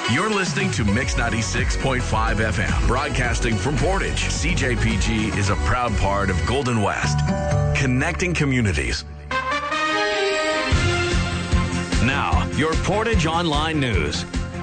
You're listening to Mix 96.5 FM, broadcasting from Portage. CJPG is a proud part of Golden West, connecting communities. Now, your Portage Online News.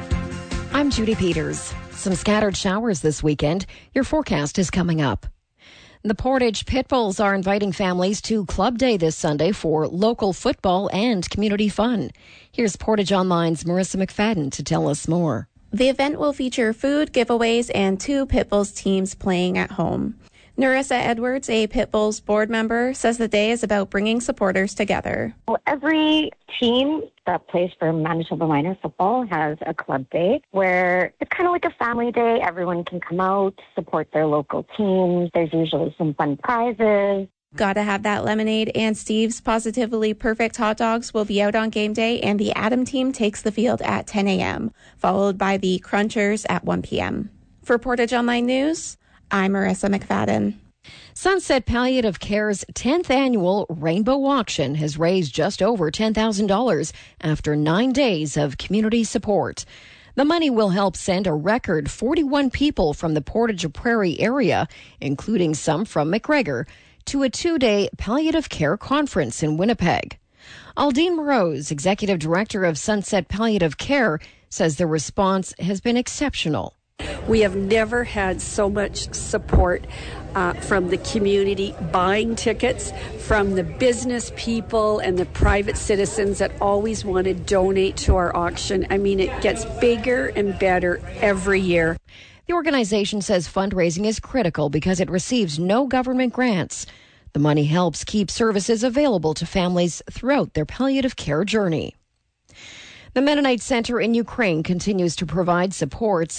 I'm Judy Peters. Some scattered showers this weekend. Your forecast is coming up. The Portage Pitbulls are inviting families to Club Day this Sunday for local football and community fun. Here's Portage Online's Marissa McFadden to tell us more. The event will feature food, giveaways, and 2 Pitbulls teams playing at home. Narissa Edwards, a Pitbulls board member, says the day is about bringing supporters together. Well, every team that plays for Manitoba Minor football has a club day where it's kind of like a family day. Everyone can come out, support their local teams. There's usually some fun prizes. Gotta have that lemonade, and Steve's Positively Perfect hot dogs will be out on game day, and the Adam team takes the field at 10 a.m., followed by the Crunchers at 1 p.m. For Portage Online News, I'm Marissa McFadden. Sunset Palliative Care's 10th annual Rainbow Auction has raised just over $10,000 after 9 days of community support. The money will help send a record 41 people from the Portage Prairie area, including some from McGregor, to a 2-day palliative care conference in Winnipeg. Aldine Morose, Executive Director of Sunset Palliative Care, says the response has been exceptional. We have never had so much support from the community buying tickets, from the business people and the private citizens that always want to donate to our auction. I mean, it gets bigger and better every year. The organization says fundraising is critical because it receives no government grants. The money helps keep services available to families throughout their palliative care journey. The Mennonite Center in Ukraine continues to provide supports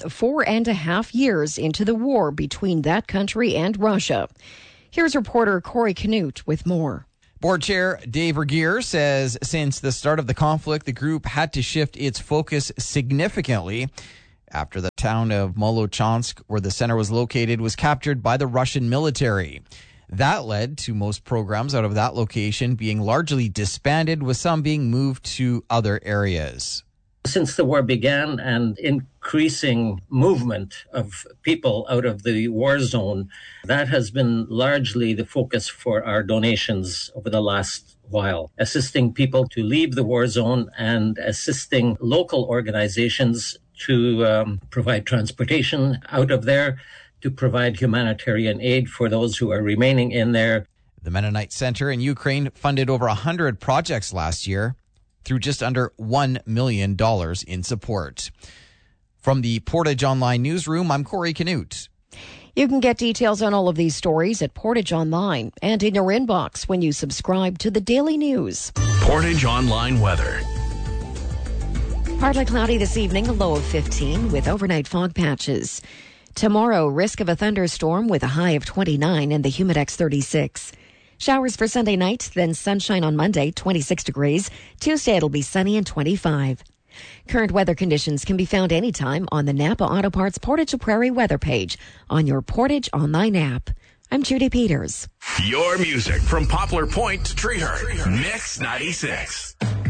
4.5 years into the war between that country and Russia. Here's reporter Corey Canute with more. Board Chair Dave Regier says since the start of the conflict, the group had to shift its focus significantly after the town of Molochansk, where the center was located, was captured by the Russian military. That led to most programs out of that location being largely disbanded, with some being moved to other areas. Since the war began, and increasing movement of people out of the war zone, that has been largely the focus for our donations over the last while, assisting people to leave the war zone and assisting local organizations to provide transportation out of there, to provide humanitarian aid for those who are remaining in there. The Mennonite Center in Ukraine funded over 100 projects last year through just under $1 million in support. From the Portage Online newsroom, I'm Corey Canute. You can get details on all of these stories at Portage Online and in your inbox when you subscribe to the Daily News. Portage Online weather. Partly cloudy this evening, a low of 15 with overnight fog patches. Tomorrow, risk of a thunderstorm with a high of 29 and the Humidex 36. Showers for Sunday night, then sunshine on Monday, 26 degrees. Tuesday, it'll be sunny and 25. Current weather conditions can be found anytime on the Napa Auto Parts Portage Prairie weather page on your Portage Online app. I'm Judy Peters. Your music from Poplar Point to Treehurst. Mix 96.